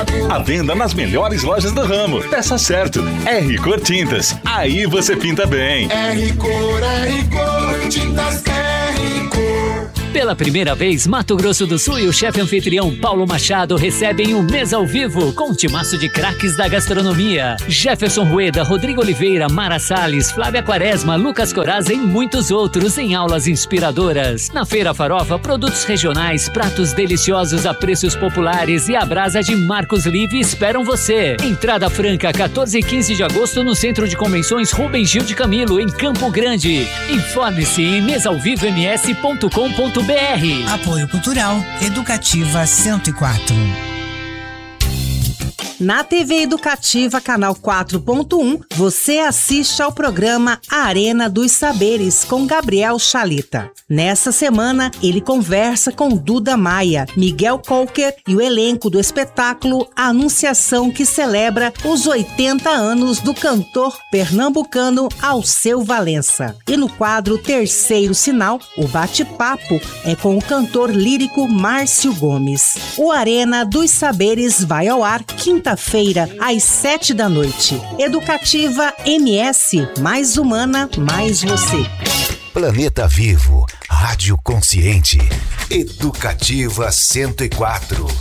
À venda nas melhores lojas do ramo. Peça certo. R-Cor Tintas. Aí você pinta bem. R-Cor, Tintas R-Cor. Pela primeira vez, Mato Grosso do Sul e o chefe anfitrião Paulo Machado recebem um mês ao vivo com um timaço de craques da gastronomia. Jefferson Rueda, Rodrigo Oliveira, Mara Salles, Flávia Quaresma, Lucas Coraza e muitos outros em aulas inspiradoras. Na Feira Farofa, produtos regionais, pratos deliciosos a preços populares e a brasa de Marcos Live esperam você. Entrada franca, 14 e 15 de agosto no Centro de Convenções Rubem Gil de Camilo, em Campo Grande. Informe-se em mesaovivoms.com.br. Apoio Cultural Educativa 104. Na TV Educativa, canal 4.1, você assiste ao programa Arena dos Saberes, com Gabriel Chalita. Nessa semana, ele conversa com Duda Maia, Miguel Colker e o elenco do espetáculo Anunciação, que celebra os 80 anos do cantor pernambucano Alceu Valença. E no quadro Terceiro Sinal, o bate-papo é com o cantor lírico Márcio Gomes. O Arena dos Saberes vai ao ar quinta-feira, às 7 da noite. Educativa MS, mais humana, mais você. Planeta Vivo, Rádio Consciente, Educativa 104.